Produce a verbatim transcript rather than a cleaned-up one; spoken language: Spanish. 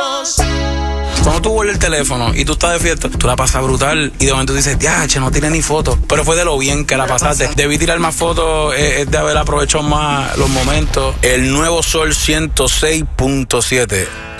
fotos. Cuando tú vuelves el teléfono y tú estás de fiesta, tú la pasas brutal y de momento dices, diache, no tiene ni fotos. Pero fue de lo bien que la pasaste. Debí tirar más fotos, es de haber aprovechado más los momentos. El nuevo Sol ciento seis punto siete.